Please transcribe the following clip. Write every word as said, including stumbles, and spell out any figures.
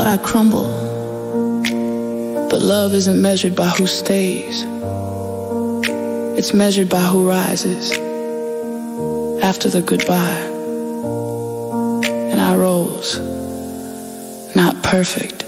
I crumble. But love isn't measured by who stays. It's measured by who rises after the goodbye. And I rose, not perfect,